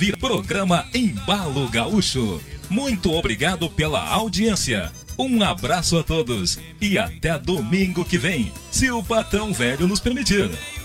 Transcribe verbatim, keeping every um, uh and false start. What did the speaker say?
ouvir programa Embalo Gaúcho. Muito obrigado pela audiência. Um abraço a todos e até domingo que vem, se o Patrão Velho nos permitir.